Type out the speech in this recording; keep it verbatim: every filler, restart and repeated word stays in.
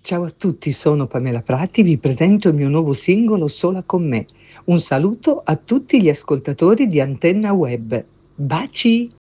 Ciao a tutti, sono Pamela Prati, vi presento il mio nuovo singolo Sola con me. Un saluto a tutti gli ascoltatori di Antenna Web. Baci!